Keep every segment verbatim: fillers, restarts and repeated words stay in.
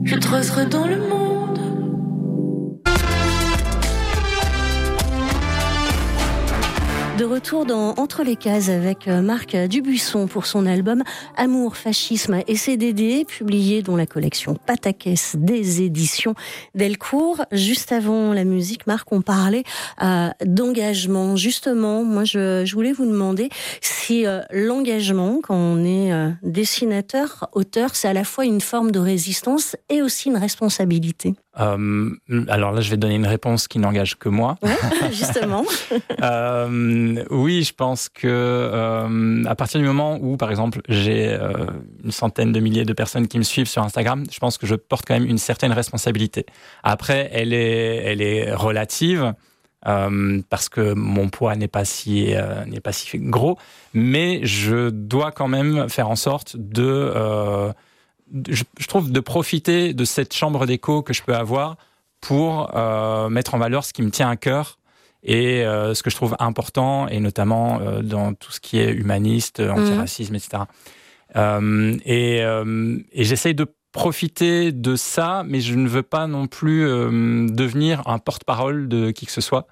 Je tracerai dans le monde. De retour dans Entre les cases avec Marc Dubuisson pour son album Amour, Fascisme et C D D, publié dans la collection Pataquès des éditions Delcourt. Juste avant la musique, Marc, on parlait euh, d'engagement. Justement, moi, je, je voulais vous demander si euh, l'engagement, quand on est euh, dessinateur, auteur, c'est à la fois une forme de résistance et aussi une responsabilité. Euh, alors là, je vais donner une réponse qui n'engage que moi. Ouais, justement. euh, oui, je pense que euh, à partir du moment où, par exemple, j'ai euh, une centaine de milliers de personnes qui me suivent sur Instagram, je pense que je porte quand même une certaine responsabilité. Après, elle est, elle est relative. Euh, parce que mon poids n'est pas si euh, n'est pas si gros, mais je dois quand même faire en sorte de euh, Je, je trouve de profiter de cette chambre d'écho que je peux avoir pour euh, mettre en valeur ce qui me tient à cœur et euh, ce que je trouve important, et notamment euh, dans tout ce qui est humaniste, antiracisme, mmh. et cetera. Euh, et, euh, et j'essaye de profiter de ça, mais je ne veux pas non plus euh, devenir un porte-parole de qui que ce soit.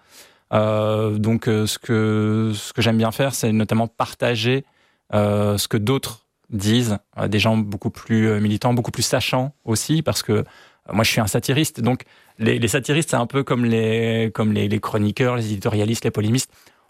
Euh, donc, euh, ce que, ce que j'aime bien faire, c'est notamment partager euh, ce que d'autres disent, euh, des gens beaucoup plus euh, militants, beaucoup plus sachants aussi, parce que euh, moi je suis un satiriste, donc les, les satiristes c'est un peu comme les, comme les, les chroniqueurs, les éditorialistes, les polémistes.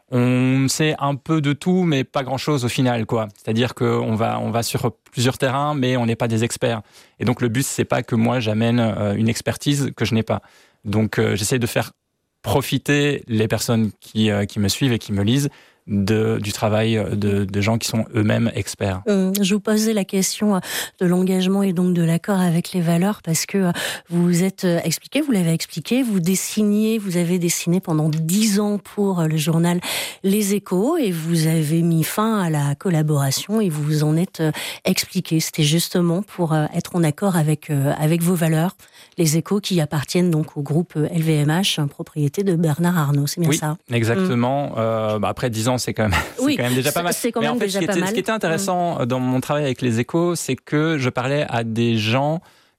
On sait un peu de tout, mais pas grand-chose au final, quoi. C'est-à-dire qu'on va, on va sur plusieurs terrains, mais on n'est pas des experts. Et donc le but c'est pas que moi j'amène euh, une expertise que je n'ai pas. Donc euh, j'essaie de faire profiter les personnes qui, euh, qui me suivent et qui me lisent De, du travail de, de gens qui sont eux-mêmes experts. Hum, je vous posais la question de l'engagement et donc de l'accord avec les valeurs parce que vous vous êtes expliqué, vous l'avez expliqué, vous dessiniez, vous avez dessiné pendant dix ans pour le journal Les Échos et vous avez mis fin à la collaboration et vous vous en êtes expliqué. C'était justement pour être en accord avec, avec vos valeurs, Les Échos qui appartiennent donc au groupe L V M H, propriété de Bernard Arnault, c'est bien oui, ça? Oui, exactement. Hum. Euh, bah après dix ans, c'est quand même, c'est oui, quand même déjà pas mal. C'est quand Mais même en fait, déjà ce qui pas était, mal. Ce qui était intéressant mmh. dans mon travail avec Les Échos, c'est que je parlais à des gens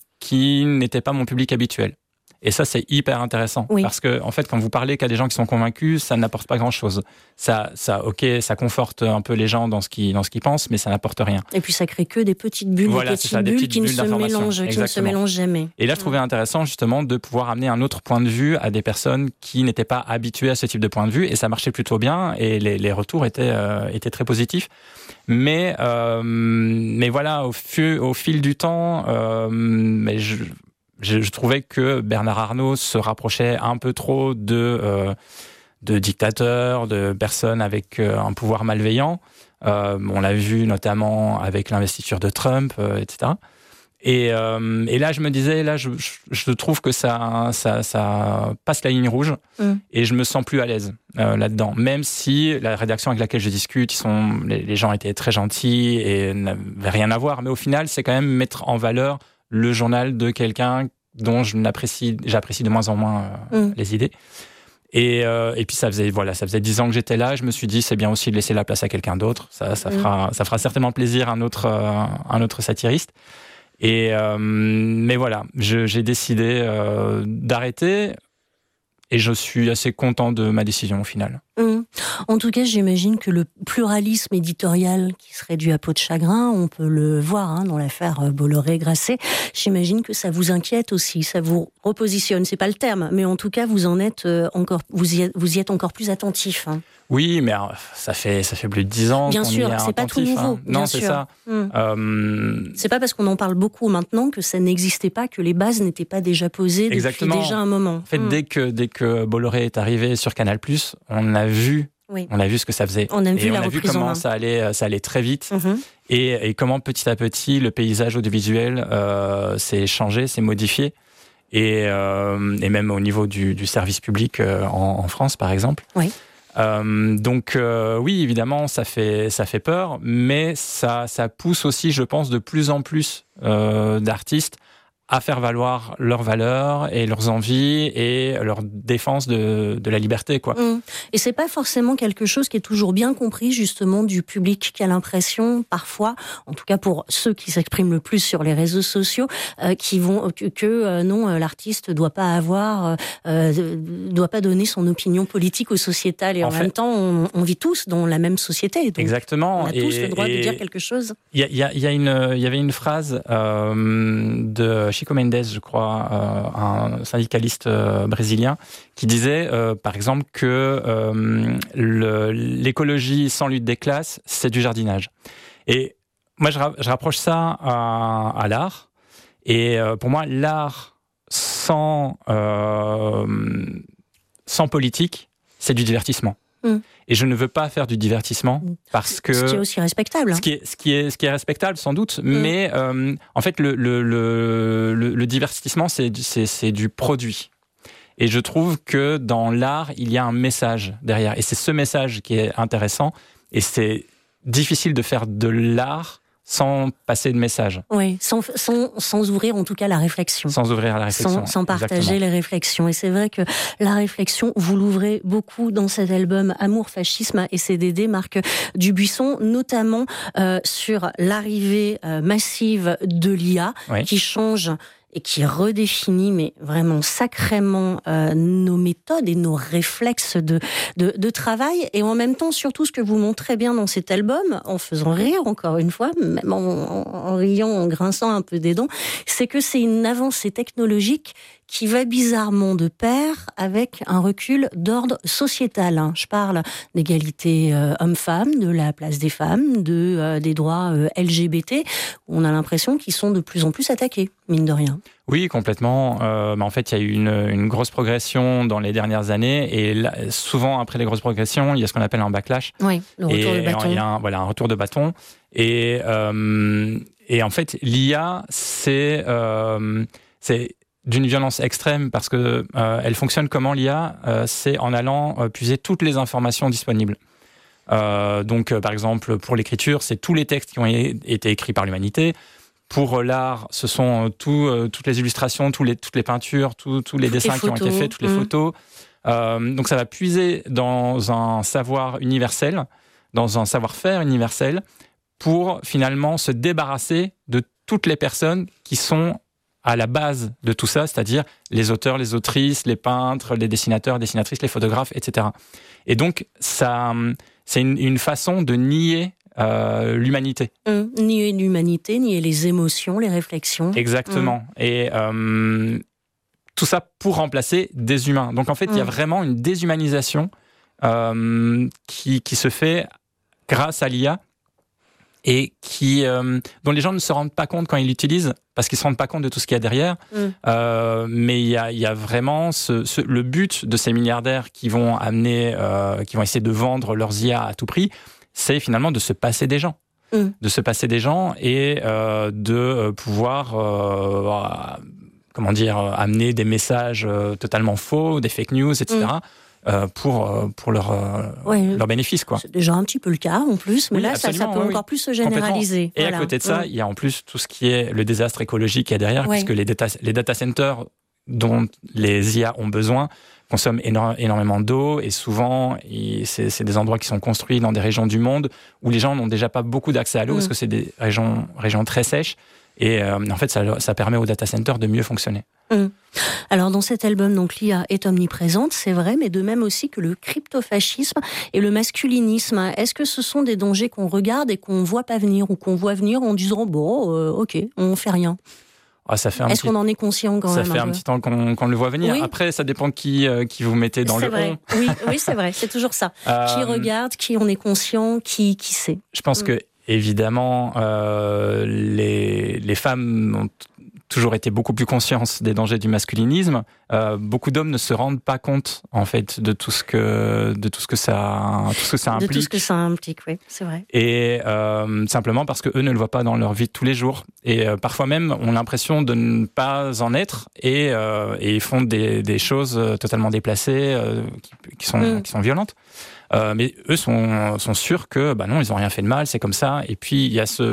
qui n'étaient pas mon public habituel. Et ça, c'est hyper intéressant. Oui. Parce que, en fait, quand vous parlez qu'à des gens qui sont convaincus, ça n'apporte pas grand-chose. Ça, ça, ok, ça conforte un peu les gens dans ce qu'ils, dans ce qu'ils pensent, mais ça n'apporte rien. Et puis, ça crée que des petites bulles, voilà, des petites ça, bulles des petites qui, bulles ne se mélangent, qui ne se mélangent jamais. Et là, je trouvais intéressant, justement, de pouvoir amener un autre point de vue à des personnes qui n'étaient pas habituées à ce type de point de vue. Et ça marchait plutôt bien. Et les, les retours étaient, euh, étaient très positifs. Mais, euh, mais voilà, au, fil, au fil du temps, euh, mais je... Je, je trouvais que Bernard Arnault se rapprochait un peu trop de, euh, de dictateurs, de personnes avec euh, un pouvoir malveillant. Euh, on l'a vu notamment avec l'investiture de Trump, euh, et cetera. Et, euh, et là, je me disais, là, je, je, je trouve que ça, ça, ça passe la ligne rouge mmh. et je me sens plus à l'aise euh, là-dedans. Même si la rédaction avec laquelle je discute, ils sont, les, les gens étaient très gentils et n'avaient rien à voir. Mais au final, c'est quand même mettre en valeur le journal de quelqu'un dont je n'apprécie, j'apprécie de moins en moins euh, mmh. les idées. Et, euh, et puis ça faisait voilà, ça faisait dix ans que j'étais là. Je me suis dit c'est bien aussi de laisser la place à quelqu'un d'autre. Ça, ça mmh. fera, ça fera certainement plaisir à un autre, euh, un autre satiriste. Et euh, mais voilà, je, j'ai décidé euh, d'arrêter. Et je suis assez content de ma décision au final. Mmh. En tout cas, j'imagine que le pluralisme éditorial qui serait dû à peau de chagrin, on peut le voir hein, dans l'affaire Bolloré-Grasset, j'imagine que ça vous inquiète aussi, ça vous repositionne, c'est pas le terme, mais en tout cas, vous en êtes encore, vous y êtes, vous y êtes encore plus attentif. Hein. Oui, mais ça fait, ça fait plus de dix ans bien qu'on sûr, y est c'est attentif. Pas tout nouveau. Hein. Non, bien c'est sûr. ça. Mmh. Euh... C'est pas parce qu'on en parle beaucoup maintenant que ça n'existait pas, que les bases n'étaient pas déjà posées Exactement. depuis déjà un moment. En fait, mmh. dès que, dès que Bolloré est arrivé sur Canal plus, on a vu, oui. on a vu ce que ça faisait. On a et vu on la a vu comment ça allait, ça allait très vite. Mmh. Et, et comment petit à petit, le paysage audiovisuel euh, s'est changé, s'est modifié. Et, euh, et même au niveau du, du service public euh, en, en France, par exemple. Oui. Euh, donc euh, oui, évidemment, ça fait ça fait peur, mais ça ça pousse aussi, je pense, de plus en plus euh, d'artistes à faire valoir leurs valeurs et leurs envies et leur défense de, de la liberté, quoi. Mmh. Et c'est pas forcément quelque chose qui est toujours bien compris, justement, du public, qui a l'impression, parfois, en tout cas pour ceux qui s'expriment le plus sur les réseaux sociaux, euh, qui vont, que, que euh, non, euh, l'artiste doit pas avoir, euh, doit pas donner son opinion politique ou sociétale. Et en, en fait, même temps, on, on vit tous dans la même société. Donc exactement. On a tous et, le droit de dire quelque chose. Il y, y, y, a une, il y avait une phrase euh, de Chico Mendes, je crois, euh, un syndicaliste euh, brésilien, qui disait, euh, par exemple, que euh, le, l'écologie sans lutte des classes, c'est du jardinage. Et moi, je, je rapproche ça à, à l'art. Et euh, pour moi, l'art sans, euh, sans politique, c'est du divertissement. Mmh. Et je ne veux pas faire du divertissement parce que... Ce qui est aussi respectable. Ce qui est, ce qui est, ce qui est respectable, sans doute. Mmh. Mais euh, en fait, le, le, le, le, le divertissement, c'est, c'est, c'est du produit. Et je trouve que dans l'art, il y a un message derrière. Et c'est ce message qui est intéressant. Et c'est difficile de faire de l'art sans passer de message. Oui, sans, sans, sans ouvrir en tout cas la réflexion. Sans ouvrir la réflexion. Sans, sans partager Exactement. les réflexions. Et c'est vrai que la réflexion, vous l'ouvrez beaucoup dans cet album Amour, Fascisme et C D D, Marc Dubuisson, notamment euh, sur l'arrivée euh, massive de l'I A, oui. qui change et qui redéfinit, mais vraiment sacrément, euh, nos méthodes et nos réflexes de, de, de travail. Et en même temps, surtout, ce que vous montrez bien dans cet album, en faisant rire, encore une fois, même en, en, en riant, en grinçant un peu des dents, c'est que c'est une avancée technologique qui va bizarrement de pair avec un recul d'ordre sociétal. Je parle d'égalité euh, homme-femme, de la place des femmes, de, euh, des droits euh, L G B T. On a l'impression qu'ils sont de plus en plus attaqués, mine de rien. Oui, complètement. Euh, mais en fait, il y a eu une, une grosse progression dans les dernières années. Et là, souvent, après les grosses progressions, il y a ce qu'on appelle un backlash. Oui, le retour et, de bâton. Il y a un, voilà, un retour de bâton. Et, euh, et en fait, l'I A, c'est... Euh, c'est d'une violence extrême parce que euh, elle fonctionne comment l'I A, euh, c'est en allant euh, puiser toutes les informations disponibles. Euh, donc, euh, par exemple, pour l'écriture, c'est tous les textes qui ont été écrits par l'humanité. Pour euh, l'art, ce sont euh, tout, euh, toutes les illustrations, tous les, toutes les peintures, tous les toutes dessins les qui ont été faits, toutes les mmh. photos. Euh, donc, ça va puiser dans un savoir universel, dans un savoir-faire universel, pour finalement se débarrasser de toutes les personnes qui sont à la base de tout ça, c'est-à-dire les auteurs, les autrices, les peintres, les dessinateurs, dessinatrices, les photographes, et cetera. Et donc, ça, c'est une, une façon de nier euh, l'humanité. Mmh, nier l'humanité, nier les émotions, les réflexions. Exactement. Mmh. Et euh, tout ça pour remplacer des humains. Donc, en fait, il mmh. y a vraiment une déshumanisation euh, qui, qui se fait grâce à l'I A et qui, euh, dont les gens ne se rendent pas compte quand ils l'utilisent, parce qu'ils ne se rendent pas compte de tout ce qu'il y a derrière. Mm. Euh, mais il y a, il y a vraiment ce, ce, le but de ces milliardaires qui vont amener, euh, qui vont essayer de vendre leurs I A à tout prix, c'est finalement de se passer des gens. Mm. De se passer des gens et euh, de pouvoir, euh, comment dire, amener des messages totalement faux, des fake news, et cetera. Mm. Euh, pour, pour leur, ouais, leur bénéfice, quoi. C'est déjà un petit peu le cas, en plus, mais oui, là, ça, ça peut oui, encore plus se généraliser. Et voilà. À côté de ça, ouais. il y a en plus tout ce qui est le désastre écologique qu'il y a derrière, ouais. puisque les data, les data centers dont les I A ont besoin consomment éno- énormément d'eau, et souvent, c'est, c'est des endroits qui sont construits dans des régions du monde où les gens n'ont déjà pas beaucoup d'accès à l'eau, mmh. parce que c'est des régions, régions très sèches, et euh, en fait, ça, ça permet aux data centers de mieux fonctionner. Mmh. Alors dans cet album, donc l'I A est omniprésente, c'est vrai, mais de même aussi que le cryptofascisme et le masculinisme. Est-ce que ce sont des dangers qu'on regarde et qu'on voit pas venir, ou qu'on voit venir en disant bon, euh, ok, on fait rien? Ah, ça fait un Est-ce petit... qu'on en est conscient quand ça même? Ça fait un, un petit temps qu'on, qu'on le voit venir. Oui. Après, ça dépend qui, euh, qui vous mettez dans c'est le vrai. rond. Oui, oui, c'est vrai, c'est toujours ça. Euh... Qui regarde, qui en est conscient, qui, qui sait. Je pense mmh. que évidemment, euh, les, les femmes ont toujours été beaucoup plus conscientes des dangers du masculinisme. Euh, beaucoup d'hommes ne se rendent pas compte, en fait, de tout ce que, de tout ce que ça, tout ce que ça implique. De tout ce que ça implique, oui, c'est vrai. Et euh, simplement parce que eux ne le voient pas dans leur vie de tous les jours. Et euh, parfois même, on a l'impression de ne pas en être, et, euh, et ils font des, des choses totalement déplacées, euh, qui, qui sont, mmh. qui sont violentes. Euh, mais eux sont, sont sûrs que, bah non, ils n'ont rien fait de mal, c'est comme ça. Et puis, il y a ce,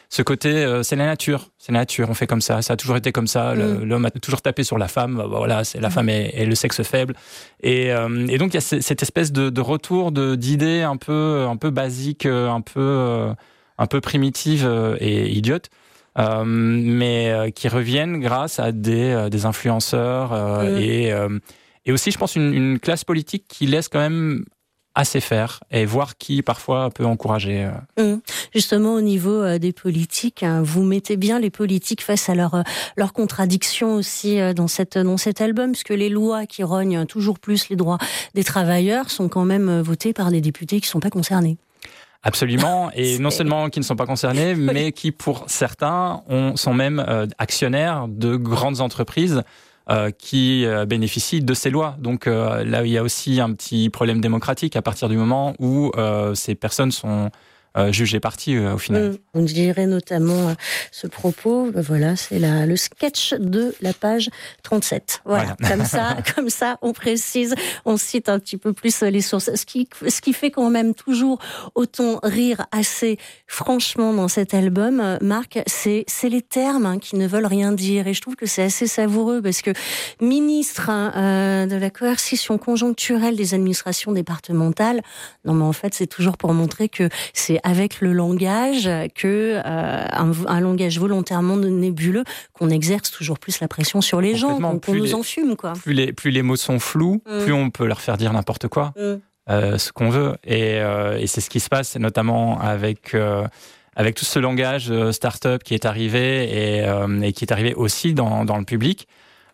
ce côté, euh, c'est la nature, c'est la nature, on fait comme ça, ça a toujours été comme ça, le, mmh. l'homme a toujours tapé sur la femme, bah, voilà, c'est, la mmh. femme est, est le sexe faible. Et, euh, et donc il y a c- cette espèce de, de retour de, d'idées un peu, un peu basiques, un peu, euh, un peu primitives et idiotes. Euh, mais euh, qui reviennent grâce à des, euh, des influenceurs euh, mmh. et, euh, et aussi, je pense, une, une classe politique qui laisse quand même assez faire et voir qui parfois peut encourager. Mmh. Justement, au niveau euh, des politiques, hein, vous mettez bien les politiques face à leurs euh, leurs contradictions aussi euh, dans cette dans cet album, puisque les lois qui rognent toujours plus les droits des travailleurs sont quand même euh, votées par des députés qui ne sont pas concernés. Absolument, et c'est... non seulement qui ne sont pas concernés, oui. mais qui, pour certains, ont, sont même euh, actionnaires de grandes entreprises euh, qui euh, bénéficient de ces lois. Donc euh, là, il y a aussi un petit problème démocratique à partir du moment où euh, ces personnes sont euh, jugées parties euh, au final. Mmh. On dirait notamment euh, ce propos, ben voilà, c'est la, le sketch de la page trente-sept. Voilà, voilà. Comme ça, comme ça, on précise, on cite un petit peu plus les sources. Ce qui, ce qui fait quand même toujours autant rire assez franchement dans cet album, Marc, c'est, c'est les termes hein, qui ne veulent rien dire. Et je trouve que c'est assez savoureux parce que ministre hein, euh, de la coercition conjoncturelle des administrations départementales, non mais en fait c'est toujours pour montrer que c'est avec le langage que euh, un, un langage volontairement nébuleux qu'on exerce toujours plus la pression sur les gens, qu'on, qu'on nous les, enfume quoi. Plus les plus les mots sont flous, mmh. plus on peut leur faire dire n'importe quoi, mmh. euh, ce qu'on veut, et, euh, et c'est ce qui se passe, notamment avec euh, avec tout ce langage euh, start-up qui est arrivé et, euh, et qui est arrivé aussi dans dans le public.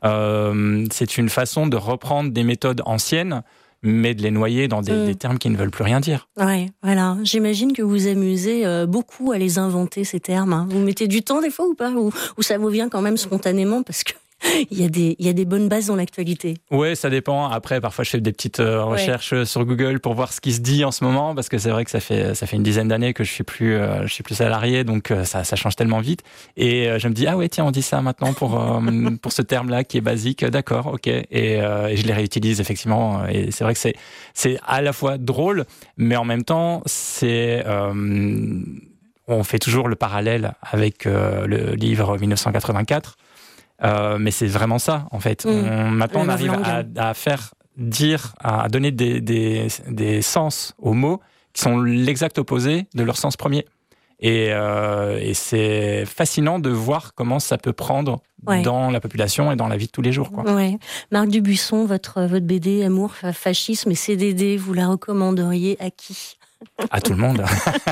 Euh, c'est une façon de reprendre des méthodes anciennes, mais de les noyer dans des, mmh. des termes qui ne veulent plus rien dire. Ouais, voilà. J'imagine que vous amusez euh, beaucoup à les inventer, ces termes. Hein. Vous mettez du temps des fois ou pas, ou, ou ça vous vient quand même spontanément parce que il y a des, il y a des bonnes bases dans l'actualité. Ouais, ça dépend. Après, parfois, je fais des petites euh, recherches ouais. sur Google pour voir ce qui se dit en ce moment, parce que c'est vrai que ça fait, ça fait une dizaine d'années que je suis plus, euh, je suis plus salarié, donc euh, ça, ça change tellement vite. Et euh, je me dis, ah ouais, tiens, on dit ça maintenant pour, euh, pour ce terme-là qui est basique. D'accord, ok. Et, euh, et je les réutilise effectivement. Et c'est vrai que c'est, c'est à la fois drôle, mais en même temps, c'est, euh, on fait toujours le parallèle avec euh, le livre dix-neuf cent quatre-vingt-quatre. Euh, mais c'est vraiment ça, en fait. Mmh. On, maintenant, on arrive à, à faire dire, à donner des, des, des sens aux mots qui sont l'exact opposé de leur sens premier. Et, euh, et c'est fascinant de voir comment ça peut prendre ouais. dans la population et dans la vie de tous les jours, quoi. Ouais. Marc Dubuisson, votre, votre B D Amour, Fascisme et C D D, vous la recommanderiez à qui ? À tout le monde.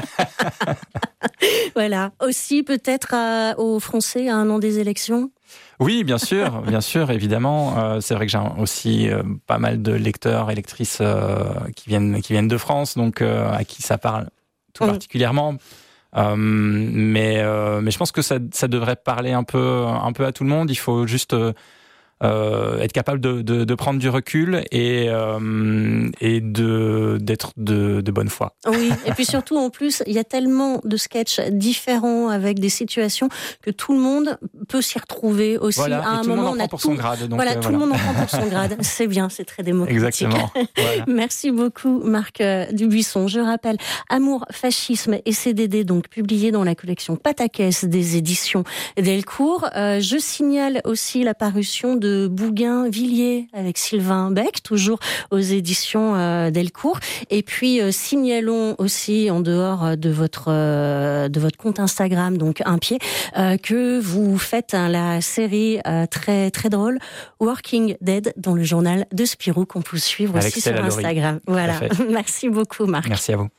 Voilà. Aussi, peut-être à, aux Français à un an des élections ? Oui, bien sûr, bien sûr, évidemment. Euh, c'est vrai que j'ai aussi euh, pas mal de lecteurs et lectrices euh, qui viennent qui viennent de France, donc euh, à qui ça parle tout mmh. particulièrement. Euh, mais euh, mais je pense que ça ça devrait parler un peu un peu à tout le monde. Il faut juste euh, Euh, être capable de, de, de prendre du recul et, euh, et de, d'être de, de bonne foi. Oui, et puis surtout, en plus, il y a tellement de sketchs différents avec des situations que tout le monde peut s'y retrouver aussi. Voilà, à un et tout moment, le monde en on prend a pour tout, son grade. Donc voilà, euh, tout voilà. le monde en prend pour son grade. C'est bien, c'est très démocratique. Exactement. Voilà. Merci beaucoup, Marc Dubuisson. Je rappelle, Amour, Fascisme et C D D, donc publié dans la collection Pataquès des éditions Delcourt. Euh, je signale aussi la parution de de Bougainvilliers avec Sylvain Bec, toujours aux éditions euh, Delcourt. Et puis euh, signalons aussi en dehors de votre euh, de votre compte Instagram, donc un pied, euh, que vous faites hein, la série euh, très très drôle Working Dead dans le journal de Spirou qu'on peut suivre avec aussi Stella sur Instagram. Laurie. Voilà. Merci beaucoup, Marc. Merci à vous.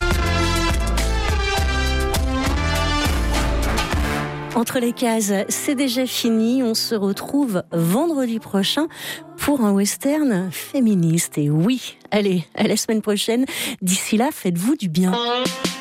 Entre les cases, c'est déjà fini. On se retrouve vendredi prochain pour un western féministe. Et oui, allez, à la semaine prochaine. D'ici là, faites-vous du bien.